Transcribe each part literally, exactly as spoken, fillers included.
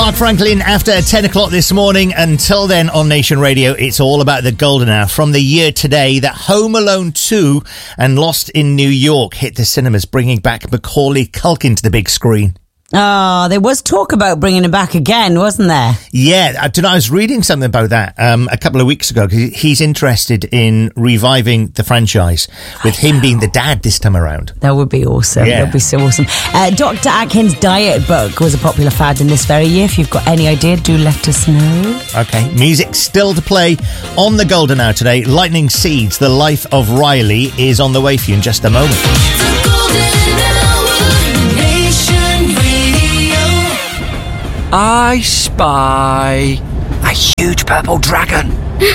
Mark Franklin after ten o'clock this morning. Until then, on Nation Radio, it's all about the golden hour. From the year today that Home Alone two and Lost in New York hit the cinemas, bringing back Macaulay Culkin to the big screen. Oh, there was talk about bringing him back again, wasn't there? Yeah, I, don't know, I was reading something about that um, a couple of weeks ago, because he's interested in reviving the franchise with him being the dad this time around. That would be awesome. Yeah. That would be so awesome. Uh, Doctor Atkins' diet book was a popular fad in this very year. If you've got any idea, do let us know. Okay, music still to play on the golden hour today. Lightning Seeds, The Life of Riley, is on the way for you in just a moment. I spy a huge purple dragon.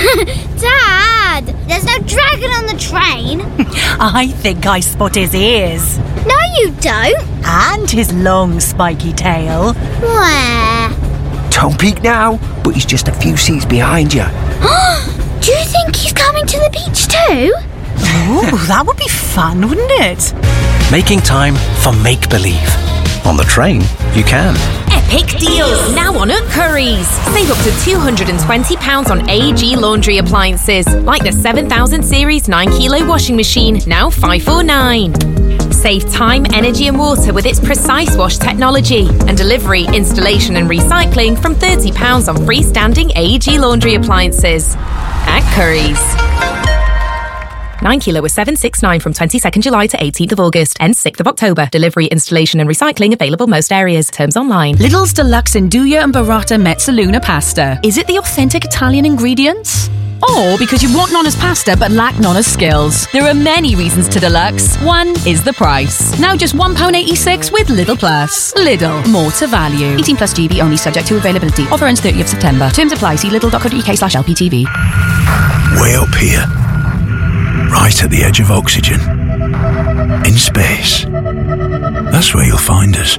Dad, there's no dragon on the train. I think I spot his ears. No, you don't. And his long spiky tail. Where? Don't peek now, but he's just a few seats behind you. Do you think he's coming to the beach too? Ooh, that would be fun, wouldn't it? Making time for make-believe. On the train, you can. Epic deals now on at Currys. Save up to two hundred twenty pounds on A E G laundry appliances, like the seven thousand series nine kilo washing machine, now five forty-nine. Save time, energy and water with its Precise Wash technology, and delivery, installation and recycling from thirty pounds on freestanding A E G laundry appliances. At Currys. nine kilo was seven sixty-nine from twenty-second July to eighteenth of August. Ends sixth of October. Delivery, installation and recycling available most areas. Terms online. Lidl's Deluxe Nduja and Burrata Mezzaluna pasta. Is it the authentic Italian ingredients? Or because you want Nonna's pasta but lack Nonna's skills? There are many reasons to Deluxe. One is the price. Now just one pound eighty-six with Lidl Plus. Lidl, more to value. eighteen plus G B only, subject to availability. Offer ends thirtieth of September. Terms apply. See lidl.co.uk slash LPTV. Way up here. Right at the edge of oxygen. In space. That's where you'll find us.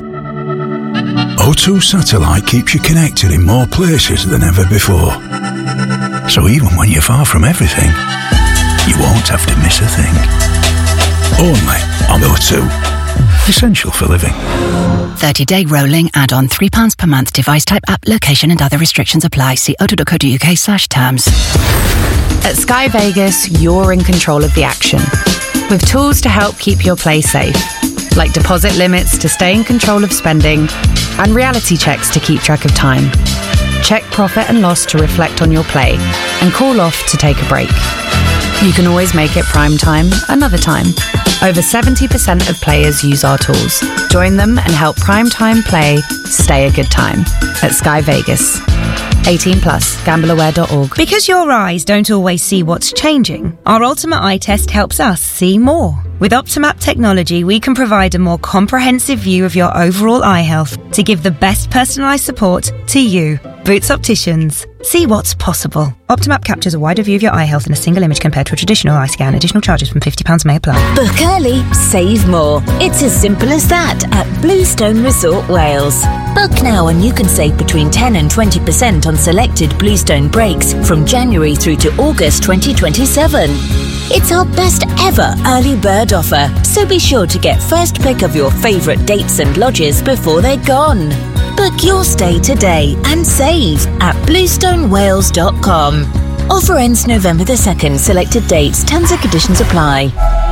O two Satellite keeps you connected in more places than ever before. So even when you're far from everything, you won't have to miss a thing. Only on O two. Essential for living. thirty-day rolling add-on, three pounds per month. Device type, app, location and other restrictions apply. See o two dot co dot uk slash terms. At Sky Vegas, you're in control of the action. With tools to help keep your play safe, like deposit limits to stay in control of spending, and reality checks to keep track of time. Check profit and loss to reflect on your play, and call off to take a break. You can always make it prime time another time. Over seventy percent of players use our tools. Join them and help prime time play stay a good time at Sky Vegas. eighteen plus, gamble aware dot org. Because your eyes don't always see what's changing, our Ultimate Eye Test helps us see more. With Optimap technology, we can provide a more comprehensive view of your overall eye health to give the best personalised support to you. Boots Opticians. See what's possible. Optimap captures a wider view of your eye health in a single image compared to a traditional eye scan. Additional charges from fifty pounds may apply. Book early, save more. It's as simple as that at Bluestone Resort Wales. Book now and you can save between ten and twenty percent on selected Bluestone breaks from January through to August twenty twenty-seven. It's our best ever early bird offer, so be sure to get first pick of your favourite dates and lodges before they're gone. Book your stay today and save at bluestone wales dot com. Offer ends November the second. Selected dates, terms and conditions apply.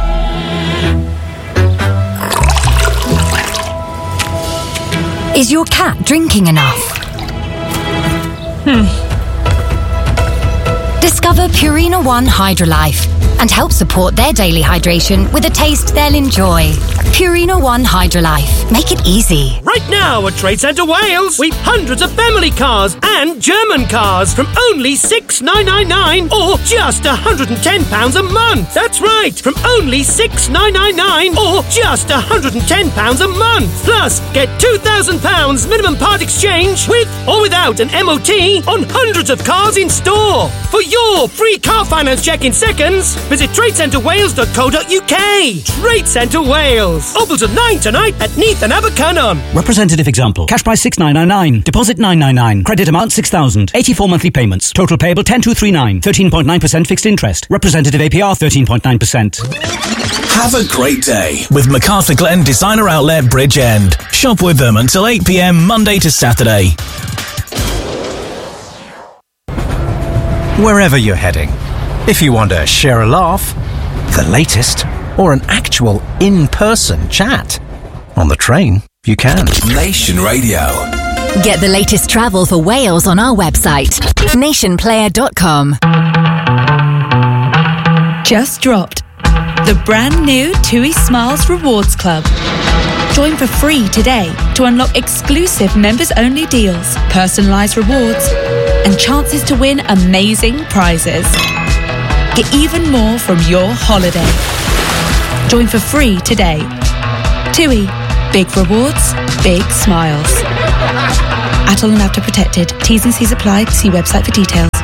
Is your cat drinking enough? Hmm. Discover Purina One Hydrolife and help support their daily hydration with a taste they'll enjoy. Purina One Hydrolife. Make it easy. Right now at Trade Centre Wales, we've hundreds of family cars and German cars from only six thousand nine hundred ninety-nine or just one hundred ten pounds a month. That's right, from only six thousand nine hundred ninety-nine or just one hundred ten pounds a month. Plus, get two thousand pounds minimum part exchange with or without an M O T on hundreds of cars in store. For your free car finance check in seconds, visit trade centre wales dot co dot uk. Trade Centre Wales. Open till nine tonight at Neath and Abercynon. Representative example. Cash price six thousand nine hundred ninety-nine. Deposit nine hundred ninety-nine. Credit amount six thousand. eighty-four monthly payments. Total payable ten thousand two hundred thirty-nine. thirteen point nine percent fixed interest. Representative A P R thirteen point nine percent. Have a great day with MacArthur Glen Designer Outlet Bridge End. Shop with them until eight p m Monday to Saturday. wherever you're heading. If you want to share a laugh, the latest, or an actual in-person chat, on the train, you can. Nation Radio. Get the latest travel for Wales on our website, nation player dot com. Just dropped. The brand new TUI Smiles Rewards Club. Join for free today to unlock exclusive members-only deals, personalised rewards, and chances to win amazing prizes. Get even more from your holiday. Join for free today. TUI. Big rewards, big smiles. Atoll and Apta protected. T's and C's apply. See website for details.